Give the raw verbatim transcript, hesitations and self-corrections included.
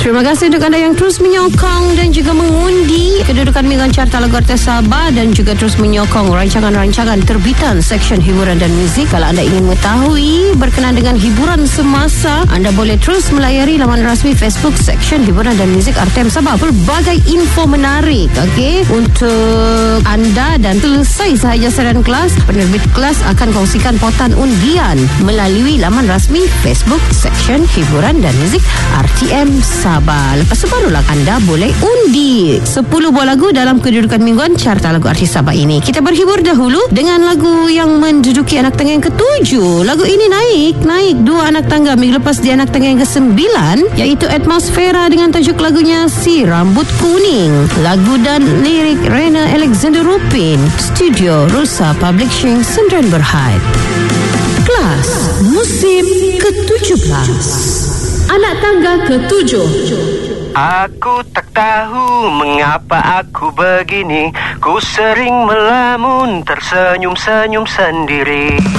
Terima kasih untuk anda yang terus menyokong dan juga mengundi kedudukan mingguan carta lagu artis Sabah dan juga terus menyokong rancangan-rancangan terbitan Seksyen Hiburan dan Muzik. Kalau anda ingin mengetahui berkenaan dengan hiburan semasa, anda boleh terus melayari laman rasmi Facebook Seksyen Hiburan dan Muzik R T M Sabah. Berbagai info menarik, okey, untuk anda. Dan selesai sahaja siaran kelas, penerbit kelas akan kongsikan potan undian melalui laman rasmi Facebook Seksyen Hiburan dan Muzik R T M Sabah. Lepas itu barulah anda boleh undi sepuluh buah lagu dalam kedudukan mingguan carta lagu artis Sabah ini. Kita berhibur dahulu dengan lagu yang menduduki anak tangga yang ketujuh. Lagu ini naik naik dua anak tangga minggu lepas di anak tangga yang kesembilan, iaitu Atmosfera dengan tajuk lagunya Si Rambut Kuning. Lagu dan lirik Rena Alexander Rupin, Studio Rusa Publishing Sendirian Berhad. Kelas musim ketujuh belas, anak tangga ketujuh. Aku tak tahu mengapa aku begini. Ku sering melamun, tersenyum-senyum sendiri.